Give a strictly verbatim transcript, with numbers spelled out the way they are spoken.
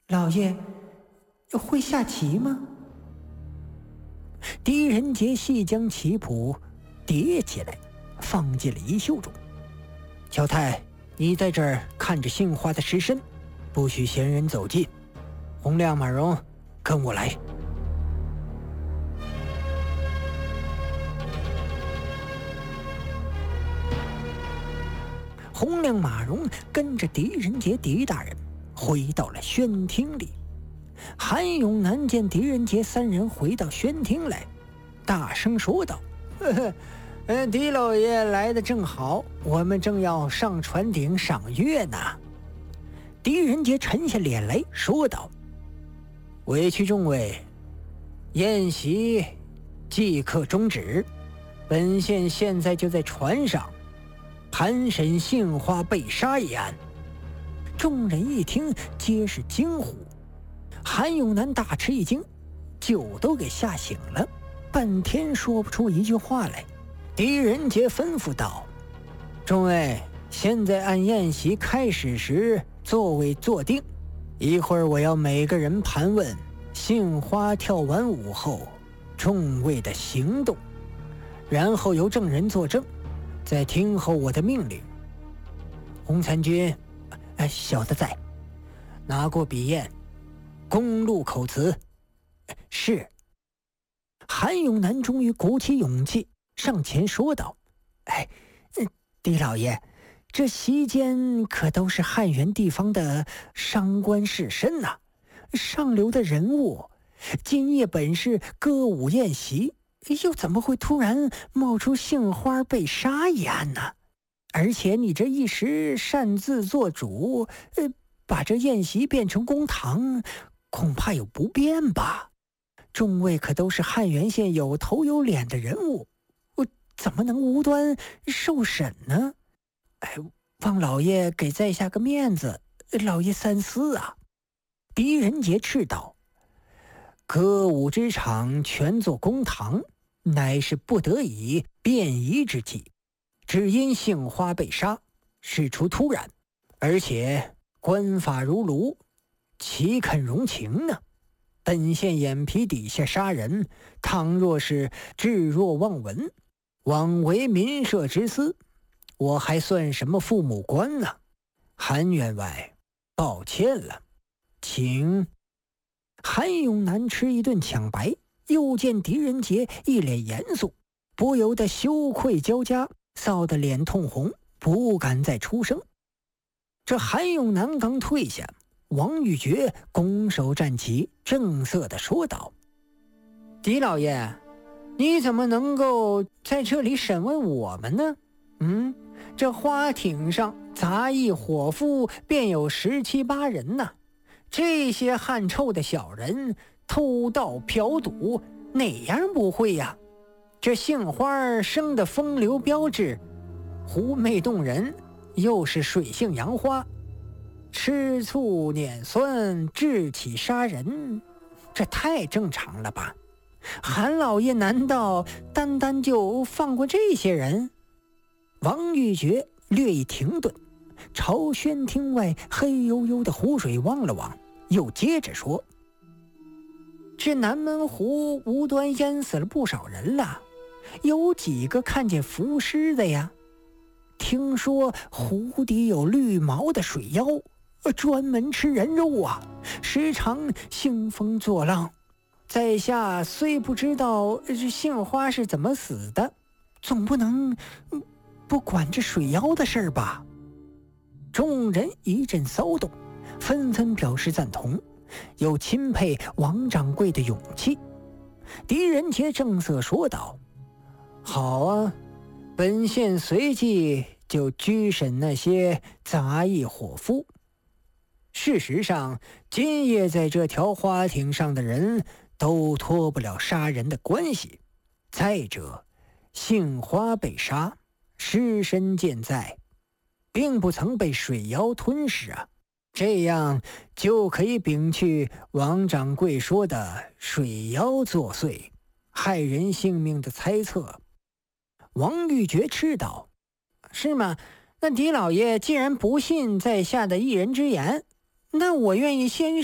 老爷会下棋吗？狄仁杰细将棋谱叠起来，放进了衣袖中。小太，你在这儿看着杏花的尸身，不许闲人走近。洪亮、马荣，跟我来。洪亮、马荣跟着狄仁杰、狄大人回到了宣厅里。韩永南见狄仁杰三人回到宣厅来，大声说道：“呵呵，呃，狄老爷来的正好，我们正要上船顶赏月呢。”狄仁杰沉下脸来说道：“委屈众位，宴席即刻终止，本县现在就在船上盘审杏花被杀一案。”众人一听，皆是惊呼。韩永南大吃一惊，酒都给吓醒了，半天说不出一句话来。狄仁杰吩咐道：“众位，现在按宴席开始时座位坐定，一会儿我要每个人盘问杏花跳完舞后众位的行动，然后由证人作证，再听候我的命令。”洪参军，哎，小的在。拿过笔砚，公录口词。是。韩永南终于鼓起勇气上前说道：“哎，狄老爷，这席间可都是汉源地方的商官士绅呐、啊，上流的人物。今夜本是歌舞宴席，又怎么会突然冒出杏花被杀一案呢？而且你这一时擅自做主，呃，把这宴席变成公堂，恐怕有不便吧？众位可都是汉源县有头有脸的人物，我怎么能无端受审呢？哎，望老爷给在下个面子，老爷三思啊！”狄仁杰斥道：“歌舞之场全作公堂，乃是不得已便宜之计，只因杏花被杀，事出突然，而且官法如炉，岂肯容情呢？本县眼皮底下杀人，倘若是置若罔闻，枉为民社之私，我还算什么父母官呢？韩员外，抱歉了，请。”韩永南吃一顿抢白，又见狄仁杰一脸严肃，不由得羞愧交加，臊得脸通红，不敢再出声。这韩永南刚退下，王玉珏拱手站起，正色地说道：“狄老爷，你怎么能够在这里审问我们呢？嗯，这花艇上杂役伙夫便有十七八人呢，这些汗臭的小人偷盗嫖赌，哪样不会呀？这杏花生的风流标致，狐媚动人，又是水性杨花，吃醋碾酸，智起杀人，这太正常了吧？韩老爷难道单单就放过这些人？”王玉珏略一停顿，朝宣厅外黑黝黝的湖水望了望，又接着说：“这南门湖无端淹死了不少人了，有几个看见浮尸的呀？听说湖底有绿毛的水妖，专门吃人肉啊，时常兴风作浪。在下虽不知道这杏花是怎么死的，总不能不管这水妖的事儿吧？”众人一阵骚动，纷纷表示赞同，又钦佩王掌柜的勇气。狄仁杰正色说道：“好啊，本县随即就拘审那些杂役伙夫。事实上，今夜在这条花艇上的人都脱不了杀人的关系。再者，杏花被杀，尸身健在，并不曾被水妖吞噬啊，这样就可以摒去王掌柜说的水妖作祟，害人性命的猜测。”王玉珏斥道：“是吗？那狄老爷既然不信在下的一人之言，那我愿意先